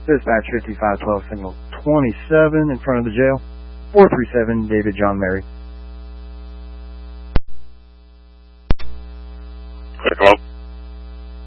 Dispatch 5512 signal 27 in front of the jail. 437 David John Mary.